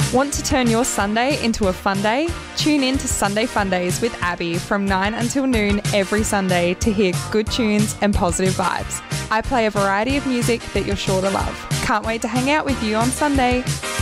Want to turn your Sunday into a fun day? Tune in to Sunday Fun Days with Abby from 9 until noon every Sunday to hear good tunes and positive vibes. I play a variety of music that you're sure to love. Can't wait to hang out with you on Sunday.